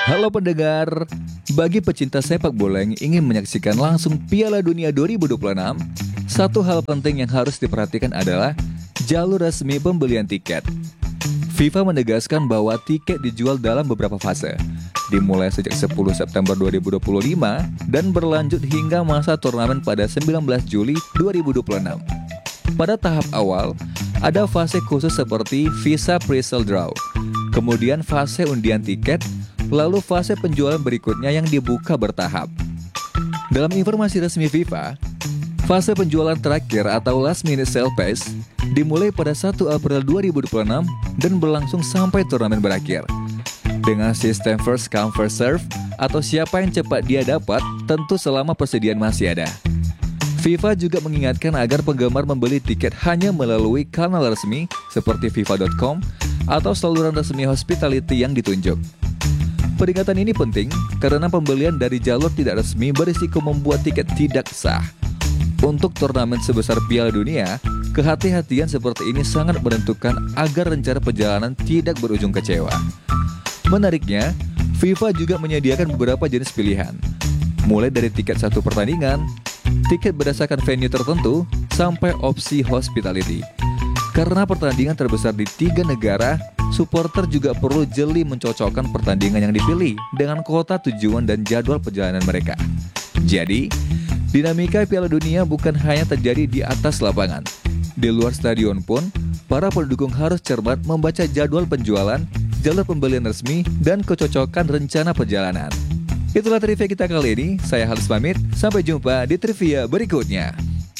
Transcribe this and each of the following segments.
Halo pendengar, bagi pecinta sepak bola yang ingin menyaksikan langsung Piala Dunia 2026, satu hal penting yang harus diperhatikan adalah jalur resmi pembelian tiket. FIFA menegaskan bahwa tiket dijual dalam beberapa fase, dimulai sejak 10 September 2025 dan berlanjut hingga masa turnamen pada 19 Juli 2026. Pada tahap awal, ada fase khusus seperti visa pre-sale draw, kemudian fase undian tiket, lalu fase penjualan berikutnya yang dibuka bertahap. Dalam informasi resmi FIFA, fase penjualan terakhir atau last minute sale pass dimulai pada 1 April 2026 dan berlangsung sampai turnamen berakhir. Dengan sistem first come first serve atau siapa yang cepat dia dapat, tentu selama persediaan masih ada. FIFA juga mengingatkan agar penggemar membeli tiket hanya melalui kanal resmi seperti fifa.com atau saluran resmi hospitality yang ditunjuk. Peringatan ini penting karena pembelian dari jalur tidak resmi berisiko membuat tiket tidak sah. Untuk turnamen sebesar Piala Dunia, kehati-hatian seperti ini sangat menentukan agar rencana perjalanan tidak berujung kecewa. Menariknya, FIFA juga menyediakan beberapa jenis pilihan, mulai dari tiket satu pertandingan, tiket berdasarkan venue tertentu, sampai opsi hospitality. Karena pertandingan terbesar di 3 negara, supporter juga perlu jeli mencocokkan pertandingan yang dipilih dengan kota tujuan dan jadwal perjalanan mereka. Jadi, dinamika Piala Dunia bukan hanya terjadi di atas lapangan. Di luar stadion pun, para pendukung harus cermat membaca jadwal penjualan, jalur pembelian resmi, dan kecocokan rencana perjalanan. Itulah trivia kita kali ini. Saya Halis pamit, sampai jumpa di trivia berikutnya.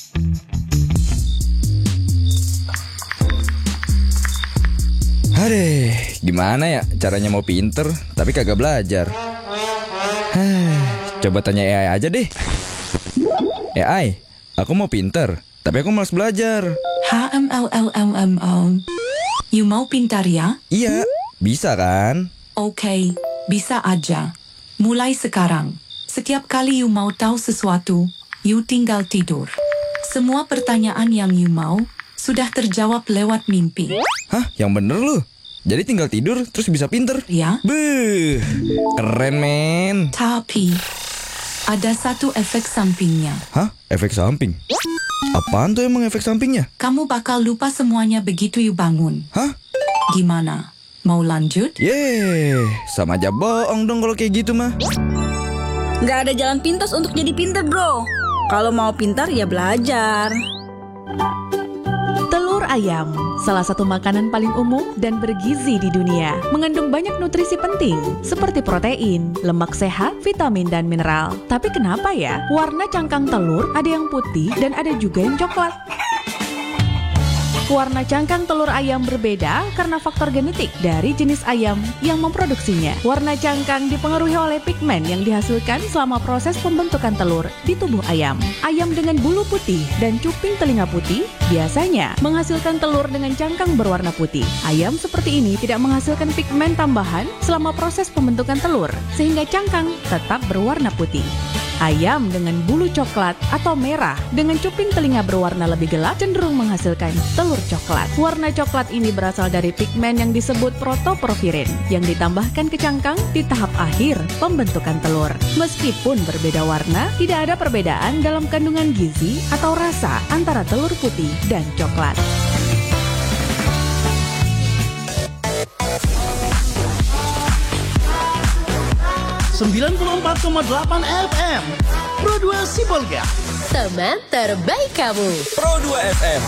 Aduh, gimana ya caranya mau pinter tapi kagak belajar? Coba tanya AI aja deh. AI, aku mau pinter, tapi aku malas belajar. HMLLMMO. You mau pintar ya? Iya, bisa kan? Oke, bisa aja. Mulai sekarang. Setiap kali you mau tahu sesuatu, you tinggal tidur. Semua pertanyaan yang you mau sudah terjawab lewat mimpi. Hah, yang bener lu? Jadi tinggal tidur terus bisa pinter? Ya. Beuh, keren men. Tapi, ada satu efek sampingnya. Hah? Efek samping? Apaan tuh emang efek sampingnya? Kamu bakal lupa semuanya begitu you bangun. Hah? Gimana? Mau lanjut? Yeay, sama aja bohong dong kalau kayak gitu mah. Nggak ada jalan pintas untuk jadi pintar, bro. Kalau mau pintar ya belajar. Telur ayam, salah satu makanan paling umum dan bergizi di dunia. Mengandung banyak nutrisi penting, seperti protein, lemak sehat, vitamin, dan mineral. Tapi kenapa ya, warna cangkang telur ada yang putih dan ada juga yang coklat? Warna cangkang telur ayam berbeda karena faktor genetik dari jenis ayam yang memproduksinya. Warna cangkang dipengaruhi oleh pigmen yang dihasilkan selama proses pembentukan telur di tubuh ayam. Ayam dengan bulu putih dan cuping telinga putih biasanya menghasilkan telur dengan cangkang berwarna putih. Ayam seperti ini tidak menghasilkan pigmen tambahan selama proses pembentukan telur, sehingga cangkang tetap berwarna putih. Ayam dengan bulu coklat atau merah dengan cuping telinga berwarna lebih gelap cenderung menghasilkan telur coklat. Warna coklat ini berasal dari pigmen yang disebut protoporfirin yang ditambahkan ke cangkang di tahap akhir pembentukan telur. Meskipun berbeda warna, tidak ada perbedaan dalam kandungan gizi atau rasa antara telur putih dan coklat. ...94,8 FM Pro 2 Sibolga, teman terbaik kamu. Pro 2 FM.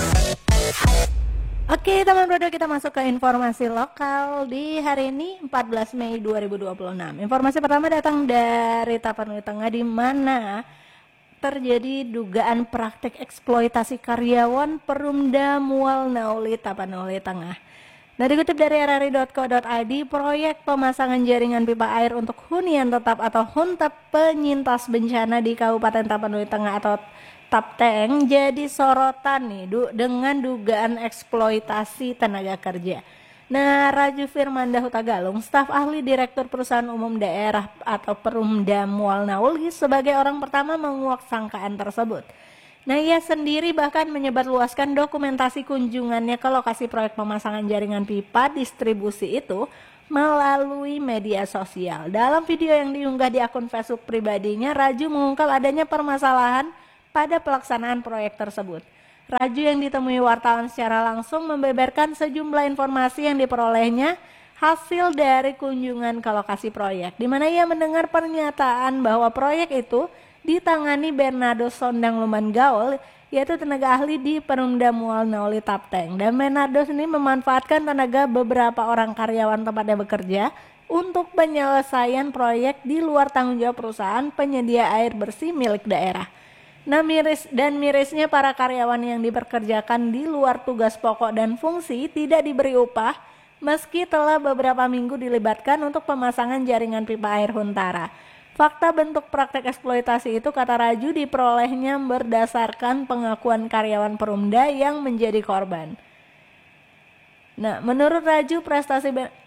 Oke, teman Pro 2, kita masuk ke informasi lokal di hari ini 14 Mei 2026. Informasi pertama datang dari Tapanuli Tengah, di mana terjadi dugaan praktik eksploitasi karyawan Perumda Mual Nauli Tapanuli Tengah. Nah, dikutip dari rri.co.id, proyek pemasangan jaringan pipa air untuk hunian tetap atau HUNTEP penyintas bencana di Kabupaten Tapanuli Tengah atau TAPTENG jadi sorotan nih dengan dugaan eksploitasi tenaga kerja. Nah, Raju Firmanda Huta Galung, staf ahli Direktur Perusahaan Umum Daerah atau Perumda Mual Nauli, sebagai orang pertama menguak sangkaan tersebut. Nah, ia sendiri bahkan menyebarluaskan dokumentasi kunjungannya ke lokasi proyek pemasangan jaringan pipa distribusi itu melalui media sosial. Dalam video yang diunggah di akun Facebook pribadinya, Raju mengungkap adanya permasalahan pada pelaksanaan proyek tersebut. Raju yang ditemui wartawan secara langsung membeberkan sejumlah informasi yang diperolehnya hasil dari kunjungan ke lokasi proyek, di mana ia mendengar pernyataan bahwa proyek itu ditangani Bernardo Sondang Lumanggaol, yaitu tenaga ahli di Perumda Mual Naoli Tapteng. Dan Bernardo sendiri memanfaatkan tenaga beberapa orang karyawan tempatnya bekerja untuk penyelesaian proyek di luar tanggung jawab perusahaan penyedia air bersih milik daerah. Nah, mirisnya para karyawan yang dipekerjakan di luar tugas pokok dan fungsi tidak diberi upah meski telah beberapa minggu dilibatkan untuk pemasangan jaringan pipa air Huntara. Fakta bentuk praktek eksploitasi itu, kata Raju, diperolehnya berdasarkan pengakuan karyawan Perumda yang menjadi korban. Nah, menurut Raju, prestasi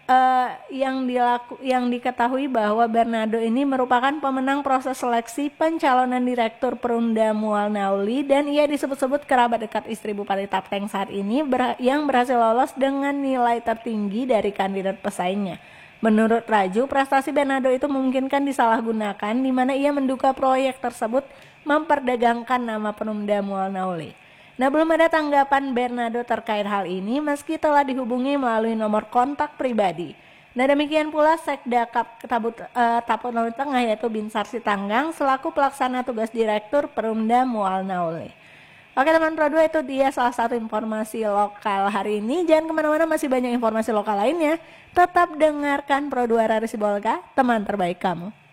yang diketahui bahwa Bernardo ini merupakan pemenang proses seleksi pencalonan direktur Perumda Mual Naoli, dan ia disebut-sebut kerabat dekat istri Bupati Tapteng saat ini yang berhasil lolos dengan nilai tertinggi dari kandidat pesaingnya. Menurut Raju, prestasi Bernardo itu memungkinkan disalahgunakan, di mana ia menduga proyek tersebut memperdagangkan nama Perumda Mual Naoli. Nah, belum ada tanggapan Bernardo terkait hal ini meski telah dihubungi melalui nomor kontak pribadi. Nah, demikian pula Sekda Tapanuli Tengah, yaitu Binsar Sitanggang selaku pelaksana tugas direktur Perumda Mual Naoli. Oke teman Pro 2, itu dia salah satu informasi lokal hari ini. Jangan kemana-mana, masih banyak informasi lokal lainnya. Tetap dengarkan Pro 2 Rari Sibolga, teman terbaik kamu.